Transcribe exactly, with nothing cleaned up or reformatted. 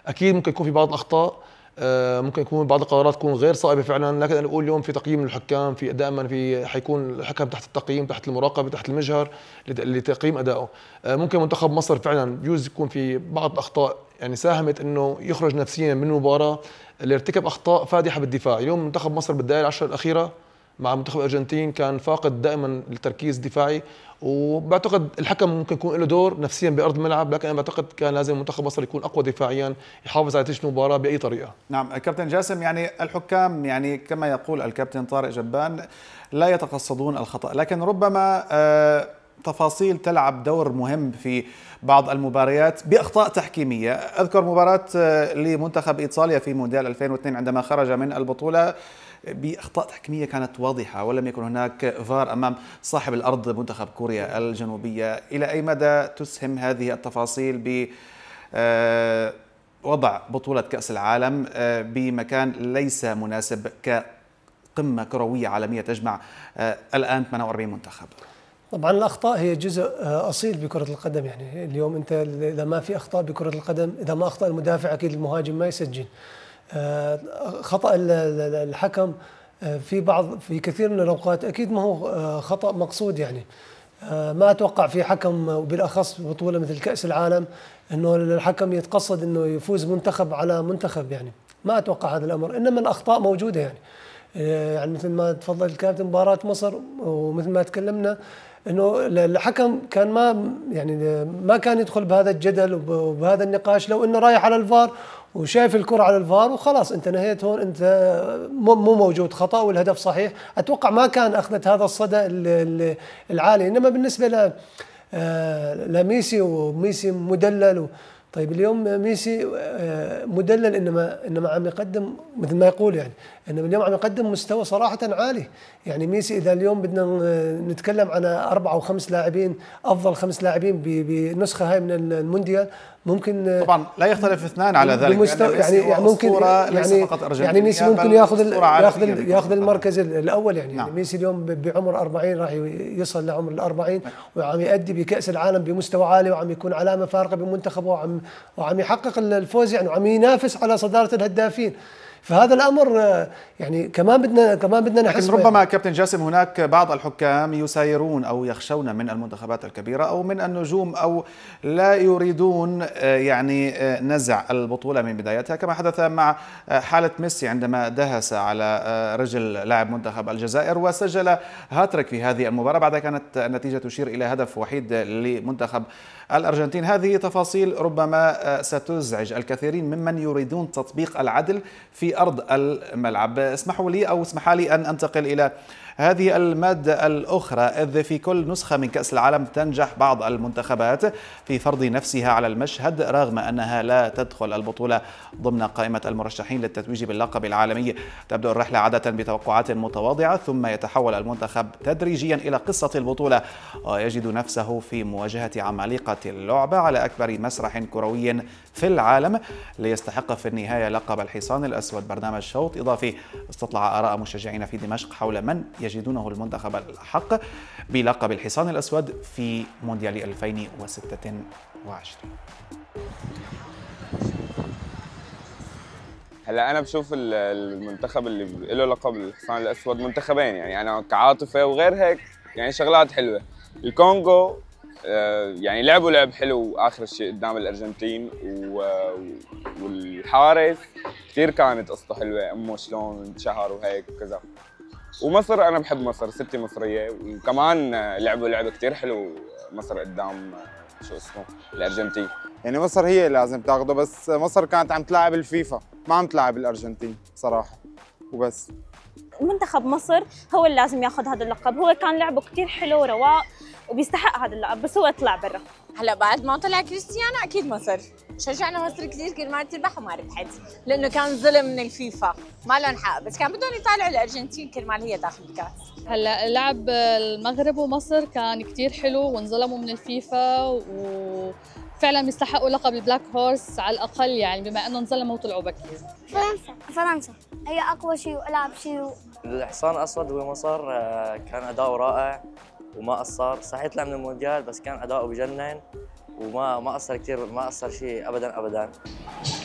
اكيد ممكن يكون في بعض الاخطاء، آه، ممكن يكون بعض القرارات تكون غير صائبه فعلا، لكن انا بقول اليوم في تقييم للحكام، في دائما في حيكون الحكم تحت التقييم، تحت المراقبه، تحت المجهر لت- لتقييم ادائه. آه، ممكن منتخب مصر فعلا بجوز يكون في بعض الاخطاء يعني ساهمت انه يخرج نفسيا من المباراه، اللي ارتكب اخطاء فادحه بالدفاع. اليوم منتخب مصر بالدقائق العشر الاخيره مع منتخب الارجنتين كان فاقد دائما التركيز الدفاعي، وبعتقد الحكم ممكن يكون له دور نفسيا بارض الملعب، لكن انا بعتقد كان لازم منتخب مصر يكون اقوى دفاعيا، يحافظ على نتيجه المباراه باي طريقه. نعم كابتن جاسم، يعني الحكام يعني كما يقول الكابتن طارق جبان لا يتقصدون الخطأ، لكن ربما آه، تفاصيل تلعب دور مهم في بعض المباريات بأخطاء تحكيمية. أذكر مباراة آه، لمنتخب إيطاليا في مونديال ألفين واثنين عندما خرج من البطولة بأخطاء تحكيمية كانت واضحة، ولم يكن هناك فار أمام صاحب الأرض منتخب كوريا الجنوبية. إلى أي مدى تسهم هذه التفاصيل ب آه، وضع بطولة كأس العالم آه، بمكان ليس مناسب كقمة كروية عالمية تجمع آه، الآن ثمانية وأربعين منتخب؟ طبعا الاخطاء هي جزء آه، اصيل بكره القدم. يعني اليوم انت اذا ما في اخطاء بكره القدم، اذا ما اخطا المدافع اكيد المهاجم ما يسجل. آه، خطا ال- ال- الحكم آه، في بعض في كثير من الاوقات اكيد ما هو آه، خطا مقصود. يعني آه، ما اتوقع في حكم وبالاخص بطوله مثل كاس العالم انه الحكم يتقصد انه يفوز منتخب على منتخب، يعني ما اتوقع هذا الامر، انما الاخطاء موجوده. يعني آه، يعني مثل ما تفضل الكابتن مباراه مصر، ومثل ما تكلمنا انه الحكم كان ما يعني ما كان يدخل بهذا الجدل وبهذا النقاش لو انه رايح على الفار وشايف الكرة على الفار وخلاص انت نهيت هون، انت مو مو موجود خطأ والهدف صحيح. اتوقع ما كان اخذت هذا الصدى ال- ال- العالي. انما بالنسبة ل آه، لميسي، وميسي مدلل و طيب اليوم ميسي آه، مدلل، انما انما عم يقدم مثل ما يقول، يعني انما اليوم عم يقدم مستوى صراحه عالي. يعني ميسي اذا اليوم بدنا نتكلم عن اربعه او خمس لاعبين، افضل خمس لاعبين بنسخه هاي من المونديال، ممكن طبعا لا يختلف اثنان على ذلك، بمستوى يعني يعني ممكن ليس يعني فقط يعني ميسي ممكن ياخذ ياخذ ياخذ ياخذ المركز الاول. يعني, نعم. يعني ميسي اليوم بعمر أربعين راح يصل لعمر ال أربعين وعم يؤدي بكأس العالم بمستوى عالي، وعم يكون علامه فارقه بمنتخبه، وعم وعم يحقق الفوز، يعني وعم ينافس على صداره الهدافين. فهذا الامر يعني كمان بدنا كمان بدنا نحس. لكن ربما كابتن جاسم هناك بعض الحكام يسايرون او يخشون من المنتخبات الكبيره او من النجوم، او لا يريدون يعني نزع البطوله من بدايتها، كما حدث مع حاله ميسي عندما دهس على رجل لاعب منتخب الجزائر وسجل هاتريك في هذه المباراه، بعد كانت النتيجه تشير الى هدف وحيد لمنتخب الارجنتين. هذه تفاصيل ربما ستزعج الكثيرين ممن يريدون تطبيق العدل في أرض الملعب. اسمحوا لي أو اسمح لي أن أنتقل إلى هذه المادة الأخرى، إذ في كل نسخة من كأس العالم تنجح بعض المنتخبات في فرض نفسها على المشهد رغم أنها لا تدخل البطولة ضمن قائمة المرشحين للتتويج باللقب العالمي. تبدأ الرحلة عادة بتوقعات متواضعة، ثم يتحول المنتخب تدريجيا إلى قصة البطولة ويجد نفسه في مواجهة عمالقة اللعبة على أكبر مسرح كروي في العالم ليستحق في النهاية لقب الحصان الأسود. برنامج شوط إضافي استطلع آراء مشجعين في دمشق حول من يجدونه المنتخب الحق بلقب الحصان الأسود في مونديال ألفين وستة وعشرين. هلا انا بشوف المنتخب اللي له لقب الحصان الاسود منتخبين، يعني انا كعاطفه وغير هيك يعني شغلات حلوه. الكونغو يعني لعبوا لعب حلو اخر شيء قدام الارجنتين، والحارس كثير كانت قصته حلوه، امه شلون انشهر وهيك وكذا. ومصر انا بحب مصر، ستي مصريه، وكمان لعبوا لعبه كثير حلو مصر قدام شو اسمه الارجنتين. يعني مصر هي اللي لازم تاخده، بس مصر كانت عم تلاعب الفيفا ما عم تلاعب الارجنتين صراحه وبس. منتخب مصر هو اللي لازم ياخذ هذا اللقب، هو كان لعبه كثير حلو ورواق وبيستحق هذا اللقب، بس هو طلع برا. هلا بعد ما طلع كريستيانو اكيد مصر، شجعنا مصر كثير كل ما تربح وما ربحت، لانه كان ظلم من الفيفا ما لهم حق، بس كان بدهم يطالعوا الارجنتين كل ما هي تاخذ الكاس. هلا لعب المغرب ومصر كان كثير حلو وانظلموا من الفيفا، وفعلا بيستحقوا لقب البلاك هورس على الاقل، يعني بما انه انظلموا وطلعوا بكير. فرنسا فرنسا هي اقوى شيء والعب شيء. الحصان الاسود هو مصر، كان اداؤه رائع وما قصر، صحيح طلع من المونديال بس كان اداؤه بجنن وما ما قصر كثير، ما قصر شيء ابدا ابدا.